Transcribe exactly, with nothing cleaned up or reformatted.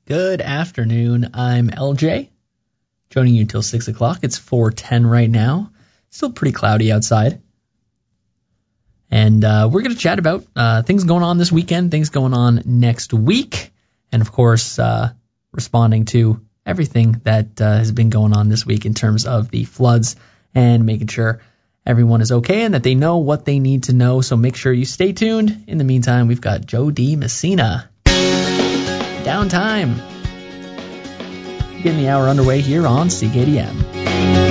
Good afternoon. I'm L J, joining you until six o'clock. It's four ten right now. Still pretty cloudy outside. And uh, we're going to chat about uh, things going on this weekend, things going on next week, and, of course, uh, responding to everything that uh, has been going on this week in terms of the floods and making sure everyone is okay and that they know what they need to know. So make sure you stay tuned. In the meantime, we've got Joe D. Messina. Downtime. Getting the hour underway here on C K D M.